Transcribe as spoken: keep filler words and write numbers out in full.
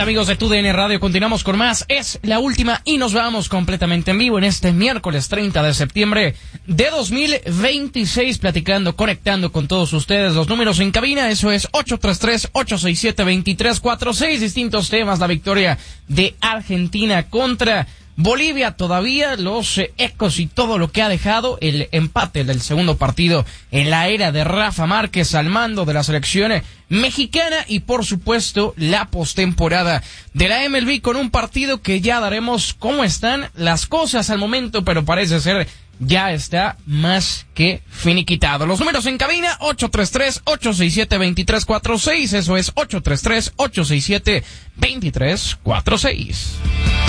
vuelta, amigos de TUDN Radio, continuamos con más, es la última y nos vamos completamente en vivo en este miércoles treinta de septiembre de dos mil veintiséis, platicando, conectando con todos ustedes. Los números en cabina, eso es ocho tres tres, ocho seis siete, dos tres cuatro seis, distintos temas, la victoria de Argentina contra Bolivia, todavía los eh, ecos y todo lo que ha dejado el empate del segundo partido en la era de Rafa Márquez al mando de la selección mexicana, y por supuesto la postemporada de la M L B con un partido que ya daremos cómo están las cosas al momento, pero parece ser ya está más que finiquitado. Los números en cabina, ocho tres tres, ocho seis siete, dos tres cuatro seis, eso es ocho tres tres, ocho seis siete, dos tres cuatro seis.